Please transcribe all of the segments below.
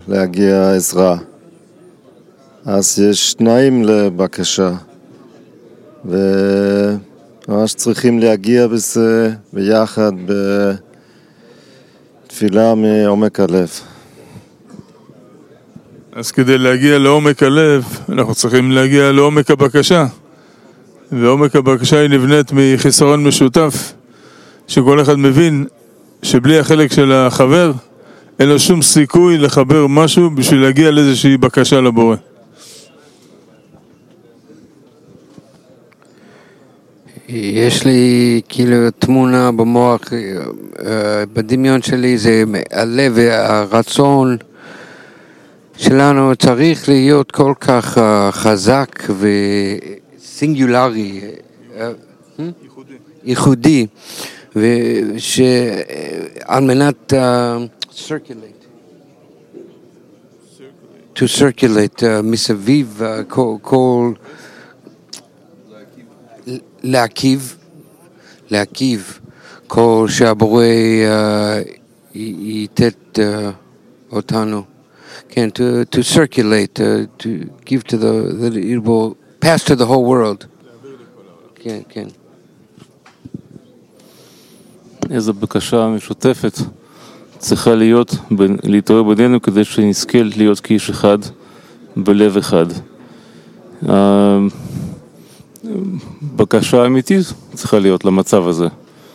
להגיע עזרה. אז יש תנאים לבקשה, וממש צריכים להגיע בזה ביחד בתפילה מעומק הלב. אז כדי להגיע לעומק הלב, אנחנו צריכים להגיע לעומק הבקשה. ועומק הבקשה היא נבנית מחיסרון משותף, שכל אחד מבין שבלי החלק של החבר, אין לו שום סיכוי לחבר משהו בשביל להגיע לאיזושהי בקשה לבורא. יש לי כאילו תמונה במוח, בדמיון שלי זה הלב והרצון שלנו צריך להיות כל כך חזק וסינגולרי, ייחודי, ושעל מנת to circulate מסביב כל להקיב כל שהבורא ייתת אותנו. כן, to circulate, to give to that it will pass to the whole world. כן, כן. איזו בקשה משותפת צריכה להתעורר בינינו כדי שנזכה להיות כאיש אחד בלב אחד. בקשה אמיתית צריכה להיות למצב הזה,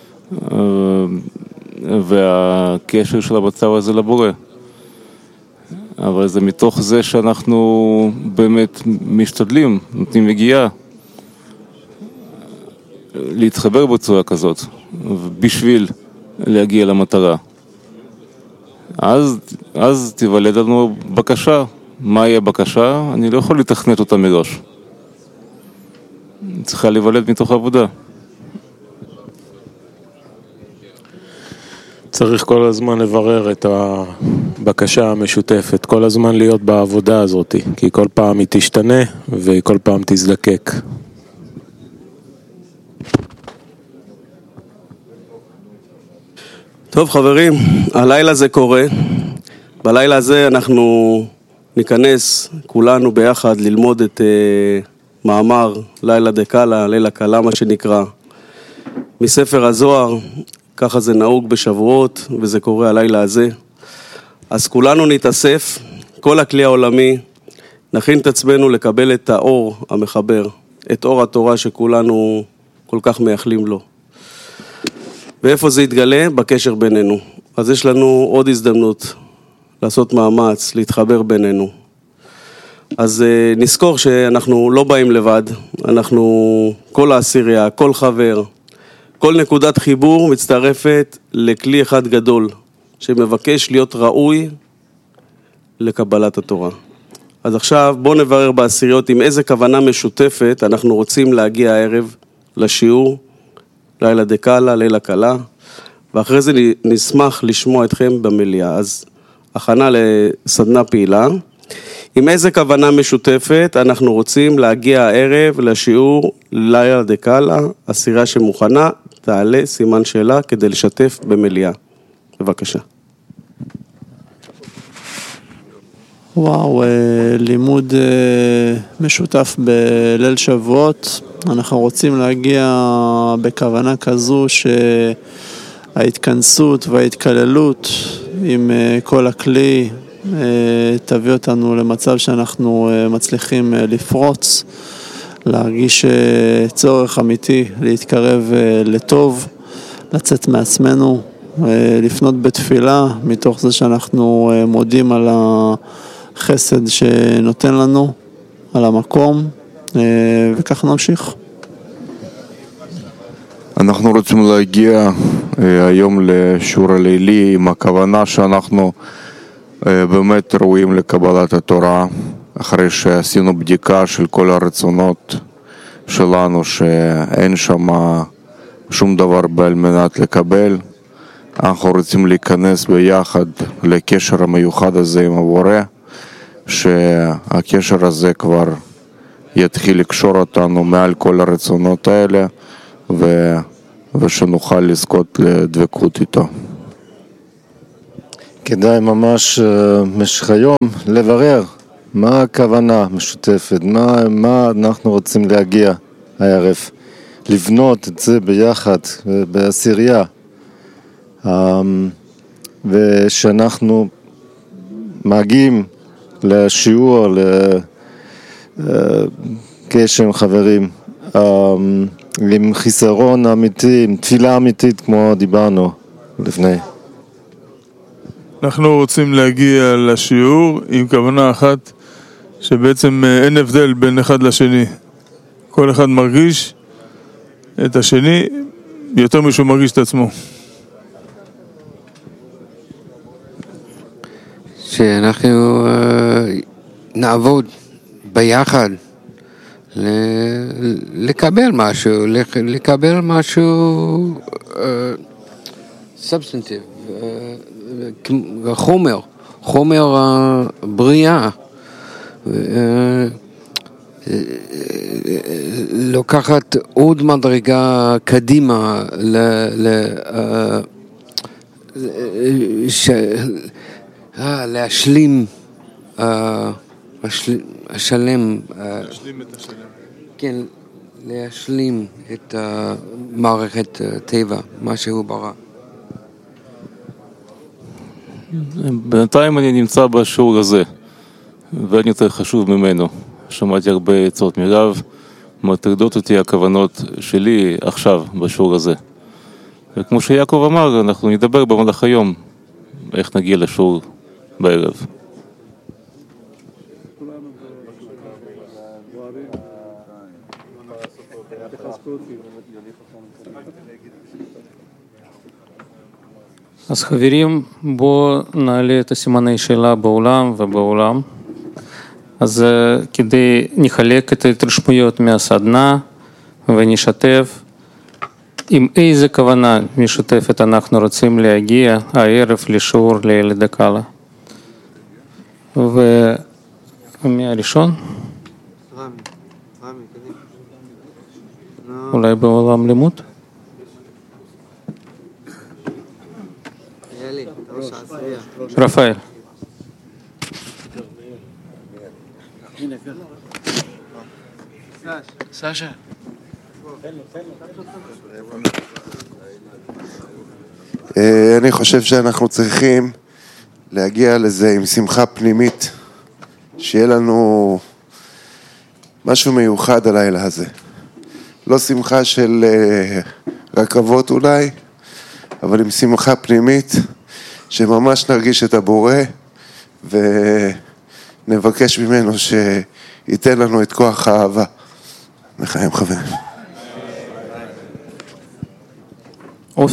והקשר של המצב הזה לבורא. אבל זה מתוך זה שאנחנו באמת משתדלים, נותנים מגיעה להתחבר בצורה כזאת בשביל להגיע למטרה. אז תיוולד לנו בקשה. מהי הבקשה? אני לא יכול לתכנת אותה מראש. צריכה להיוולד מתוך עבודה. צריך כל הזמן לברר את הבקשה המשותפת, כל הזמן להיות בעבודה הזאת, כי כל פעם היא תשתנה וכל פעם תזדקק. טוב חברים, הלילה זה קורה. בלילה הזה אנחנו ניכנס כולנו ביחד ללמוד את מאמר לילה דקאלה, לילה קלה מה שנקרא, מספר הזוהר. ככה זה נהוג בשבועות, וזה קורה הלילה הזה. אז כולנו נתאסף, כל הכלי העולמי, נכין את עצמנו לקבל את האור המחבר, את אור התורה שכולנו כל כך מייחלים לו. ואיפה זה יתגלה? בקשר בינינו. אז יש לנו עוד הזדמנות לעשות מאמץ, להתחבר בינינו. אז נזכור שאנחנו לא באים לבד, אנחנו כל העשירייה, כל חבר, כל נקודת חיבור מצטרפת לכלי אחד גדול, שמבקש להיות ראוי לקבלת התורה. אז עכשיו בואו נברר בעשיריות עם איזה כוונה משותפת אנחנו רוצים להגיע הערב לשיעור, לילה דקאלה, לילה קלה, ואחרי זה נשמח לשמוע אתכם במליאה. אז הכנה לסדנה פעילה. עם איזה כוונה משותפת אנחנו רוצים להגיע הערב לשיעור לילה דקאלה, הסירה שמוכנה, תעלה סימן שאלה כדי לשתף במליאה. בבקשה. וואו, לימוד משותף בליל שבועות. אנחנו רוצים להגיע בכוונה כזו שההתכנסות וההתכללות עם כל הכלי תביא אותנו למצב שאנחנו מצליחים לפרוץ, להרגיש צורך אמיתי להתקרב לטוב, לצאת מעצמנו, לפנות בתפילה מתוך זה שאנחנו מודים על החסד שנותן לנו, על המקום, וכך נמשיך. אנחנו רוצים להגיע היום לשיעור הלילי עם הכוונה שאנחנו באמת ראויים לקבלת התורה, אחרי שעשינו בדיקה של כל הרצונות שלנו שאין שם שום דבר על מנת לקבל. אנחנו רוצים להיכנס ביחד לקשר המיוחד הזה עם הבורא, שהקשר הזה כבר יתחיל לקשור אותנו מעל כל הרצונות האלה, ושנוכל לזכות לדבקות איתו. כדאי ממש במשך היום לברר מה הכוונה משותפת, מה אנחנו רוצים להגיע הערב, לבנות את זה ביחד, בעשירייה, ושאנחנו מגיעים לשיעור, לקשר עם חברים, עם חיסרון אמיתי, עם תפילה אמיתית כמו דיברנו לפני. אנחנו רוצים להגיע לשיעור עם כוונה אחת, שבעצם אין הבדל בין אחד לשני. כל אחד מרגיש את השני יותר משהו מרגיש את עצמו. שאנחנו נעבוד ביחד לקבל משהו סובסטנטיב, חומר בריאה, לוקחת עוד מדרגה קדימה להשלים השלם, כן, להשלים את מערכת טבע, מה שהוא ברא. בינתיים אני נמצא בשיעור הזה, ואין יותר חשוב ממנו. שמעתי הרבה עצות מרב, מטרידות אותי הכוונות שלי עכשיו בשיעור הזה. וכמו שיעקב אמר, אנחנו נדבר במהלך היום, איך נגיע לשיעור בערב. אז חברים, בואו נעלה את הסימני שאלה בעולם ובעולם. אז כדי נחלק את ההתרשמויות מהסדנה ונשתף עם איזה כוונה משותפת אנחנו רוצים להגיע הערב לשיעור לילד הקלה. ומי הראשון? אולי בעולם לימוד? רפאל. סשה. אני חושב שאנחנו צריכים להגיע לזה עם שמחה פנימית, שיהיה לנו משהו מיוחד הלילה הזה. לא שמחה של רכבות אולי, אבל עם שמחה פנימית, שממש נרגיש את הבורא, ונבקש ממנו שייתן לנו את כוח האהבה. לחיים חברים. עופר.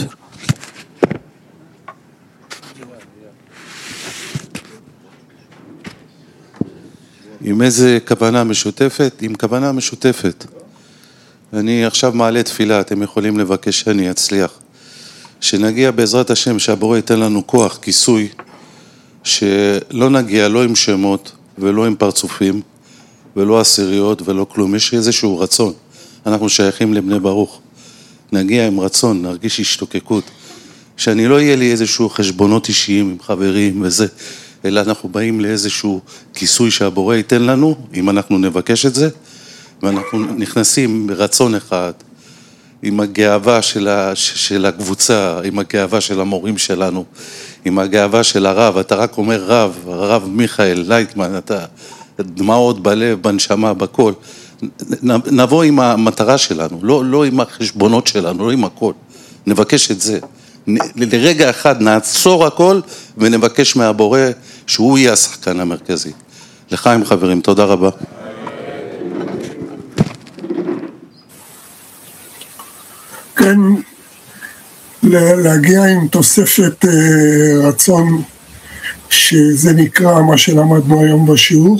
עם איזה כוונה משותפת? עם כוונה משותפת. אני עכשיו מעלה תפילה, אתם יכולים לבקש שאני אצליח. שנגיע בעזרת השם, שהבורא ייתן לנו כוח, כיסוי, שלא נגיע לא עם שמות ולא עם פרצופים ולא עשיריות ולא כלום. יש איזשהו רצון. אנחנו שייכים לבני ברוך. נגיע עם רצון, נרגיש השתוקקות. שאני לא יהיה לי איזשהו חשבונות אישיים עם חברים וזה, אלא אנחנו באים לאיזשהו כיסוי שהבורא ייתן לנו, אם אנחנו נבקש את זה, ואנחנו נכנסים ברצון אחד, עם הגאווה של הקבוצה, עם הגאווה של המורים שלנו, עם הגאווה של הרב. אתה רק אומר הרב מיכאל לייטמן, אתה דמעות בלב, בנשמה, בכל. נבוא עם המטרה שלנו, לא עם החשבונות שלנו, לא עם הכל. נבקש את זה. לרגע אחד נעצור הכל ונבקש מהבורא שהוא יהיה השחקן המרכזי. לחיים חברים, תודה רבה. כן, להגיע עם תוספת רצון, שזה נקרא מה שלמדנו היום בשיעור,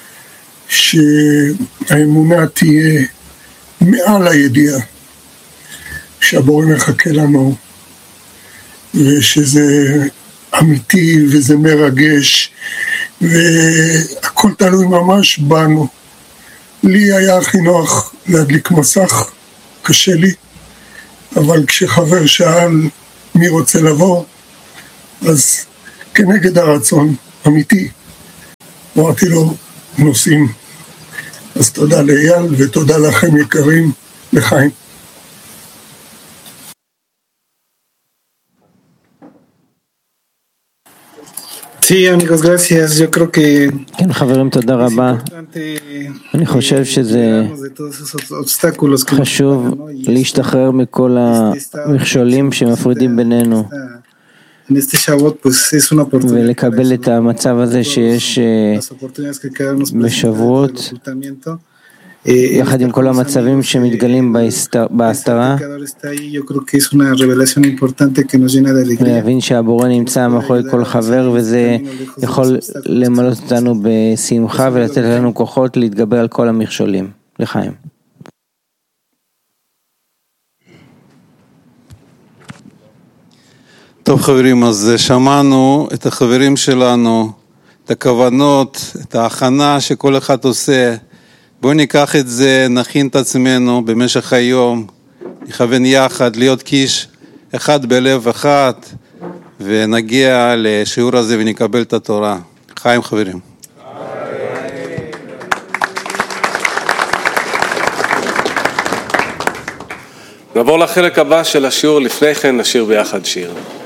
שהאמונה תהיה מעל הידיעה, שהבורא מחכה לנו, ושזה אמיתי וזה מרגש, והכל תלוי ממש בנו. לי היה הכי נוח להדליק מסך, קשה לי, אבל כשחבר שאל מי רוצה לבוא, אז כנגד הרצון, אמיתי. אמרתי לו, נוסעים. אז תודה לאייל ותודה לכם יקרים, לחיים. כן חברים, תודה רבה. אני חושב שזה חשוב להשתחרר מכל המכשולים שמפרידים בינינו ולקבל את המצב הזה שיש בשבועות יחד עם כל המצבים שמתגלים בהסתרה, להבין שהבורא נמצא מאחורי כל חבר, וזה יכול למלא אותנו בשמחה ולתת לנו כוחות להתגבר על כל המכשולים. לחיים. טוב חברים, אז שמענו את החברים שלנו, את הכוונות, את ההכנה שכל אחד עושה. בואו ניקח את זה, נכין את עצמנו במשך היום, נכוון יחד, להיות קיש אחד בלב אחד, ונגיע לשיעור הזה ונקבל את התורה. חיים חברים. נעבור לחלק הבא של השיעור, לפני כן נשיר ביחד שיר.